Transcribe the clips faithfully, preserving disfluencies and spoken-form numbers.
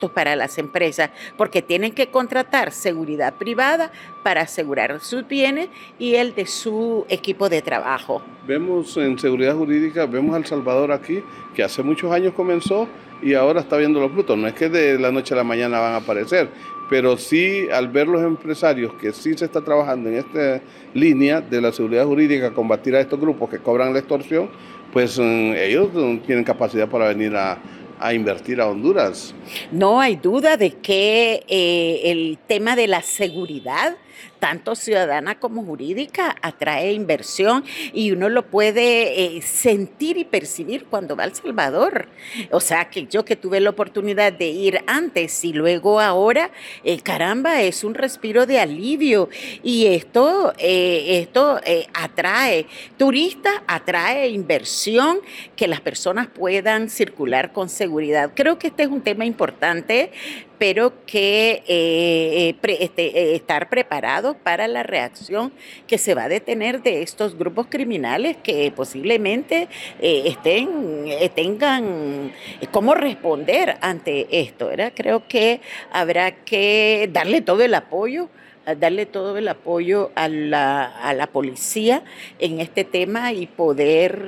para las empresas, porque tienen que contratar seguridad privada para asegurar sus bienes y el de su equipo de trabajo. Vemos en seguridad jurídica, vemos a El Salvador aquí, que hace muchos años comenzó y ahora está viendo los frutos. No es que de la noche a la mañana van a aparecer, pero sí al ver los empresarios que sí se está trabajando en esta línea de la seguridad jurídica, combatir a estos grupos que cobran la extorsión, pues ellos tienen capacidad para venir a a invertir a Honduras. No hay duda de que eh, el tema de la seguridad, tanto ciudadana como jurídica, atrae inversión y uno lo puede eh, sentir y percibir cuando va a El Salvador. O sea, que yo que tuve la oportunidad de ir antes y luego ahora, eh, caramba, es un respiro de alivio y esto, eh, esto eh, atrae turistas, atrae inversión, que las personas puedan circular con seguridad. Creo que este es un tema importante, pero que eh, pre, este, eh, estar preparados para la reacción que se va a detener de estos grupos criminales que posiblemente eh, estén, eh, tengan cómo responder ante esto, ¿verdad? Creo que habrá que darle todo el apoyo darle todo el apoyo a la, a la policía en este tema y poder,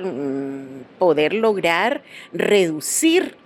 poder lograr reducir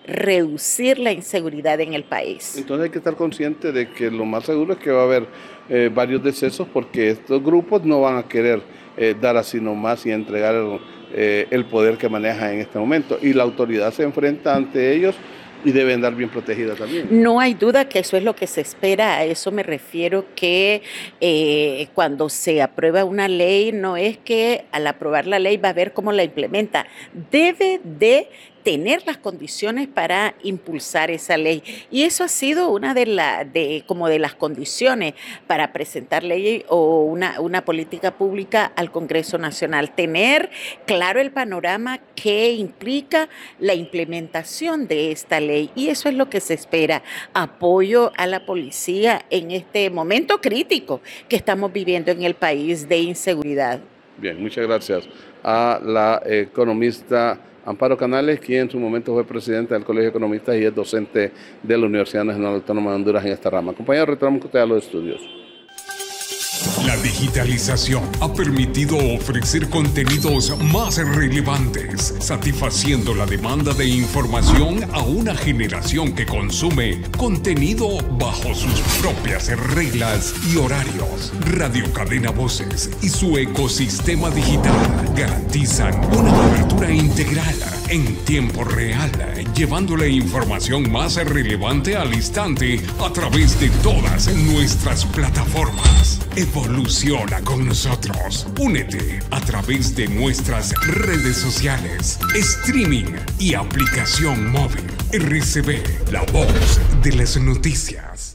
reducir la inseguridad en el país. Entonces hay que estar consciente de que lo más seguro es que va a haber eh, varios decesos porque estos grupos no van a querer eh, dar así nomás y entregar el, eh, el poder que manejan en este momento. Y la autoridad se enfrenta ante ellos y debe andar bien protegida también. No hay duda que eso es lo que se espera. A eso me refiero que eh, cuando se aprueba una ley, no es que al aprobar la ley va a ver cómo la implementa. Debe de tener las condiciones para impulsar esa ley. Y eso ha sido una de, la, de, como de las condiciones para presentar ley o una, una política pública al Congreso Nacional. Tener claro el panorama que implica la implementación de esta ley. Y eso es lo que se espera. Apoyo a la policía en este momento crítico que estamos viviendo en el país de inseguridad. Bien, muchas gracias a la economista Amparo Canales, quien en su momento fue presidenta del Colegio de Economistas y es docente de la Universidad Nacional Autónoma de Honduras en esta rama. Compañero, retornamos con usted a los estudios. La digitalización ha permitido ofrecer contenidos más relevantes, satisfaciendo la demanda de información a una generación que consume contenido bajo sus propias reglas y horarios. Radio Cadena Voces y su ecosistema digital garantizan una cobertura integral en tiempo real, llevando la información más relevante al instante a través de todas nuestras plataformas. Evoluciona con nosotros. Únete a través de nuestras redes sociales, streaming y aplicación móvil. R C B, la voz de las noticias.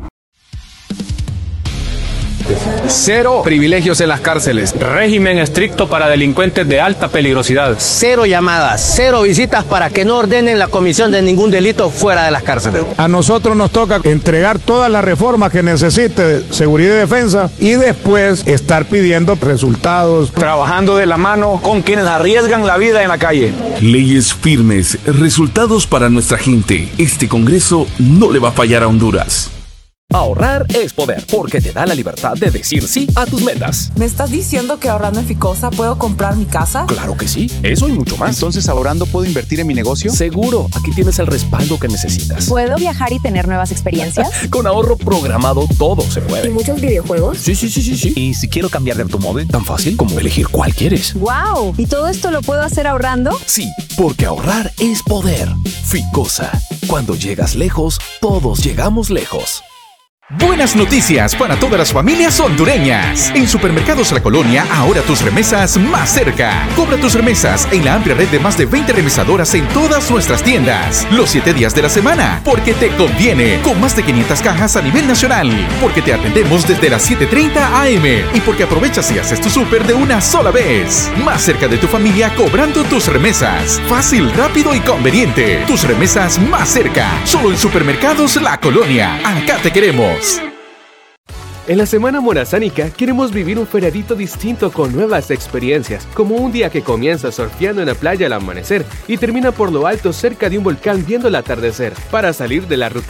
Cero privilegios en las cárceles. Régimen estricto para delincuentes de alta peligrosidad. Cero llamadas, cero visitas para que no ordenen la comisión de ningún delito fuera de las cárceles. A nosotros nos toca entregar todas las reformas que necesite seguridad y defensa y después estar pidiendo resultados. Trabajando de la mano con quienes arriesgan la vida en la calle. Leyes firmes, resultados para nuestra gente. Este Congreso no le va a fallar a Honduras. Ahorrar es poder, porque te da la libertad de decir sí a tus metas. ¿Me estás diciendo que ahorrando en Ficosa puedo comprar mi casa? Claro que sí, eso y mucho más. Entonces, ¿ahorrando puedo invertir en mi negocio? Seguro, aquí tienes el respaldo que necesitas. ¿Puedo viajar y tener nuevas experiencias? Con ahorro programado todo se puede. ¿Y muchos videojuegos? Sí, sí, sí, sí, sí. Y si quiero cambiar de automóvil, tan fácil como elegir cuál quieres. ¡Wow! ¿Y todo esto lo puedo hacer ahorrando? Sí, porque ahorrar es poder. Ficosa, cuando llegas lejos, todos llegamos lejos. Buenas noticias para todas las familias hondureñas. En Supermercados La Colonia, ahora tus remesas más cerca. Cobra tus remesas en la amplia red de más de veinte remesadoras en todas nuestras tiendas. Los siete días de la semana, porque te conviene. Con más de quinientas cajas a nivel nacional. Porque te atendemos desde las siete treinta a eme. Y porque aprovechas y haces tu súper de una sola vez. Más cerca de tu familia cobrando tus remesas. Fácil, rápido y conveniente. Tus remesas más cerca. Solo en Supermercados La Colonia. Acá te queremos. En la Semana Morazánica queremos vivir un feriadito distinto con nuevas experiencias, como un día que comienza surfeando en la playa al amanecer y termina por lo alto cerca de un volcán viendo el atardecer, para salir de la rutina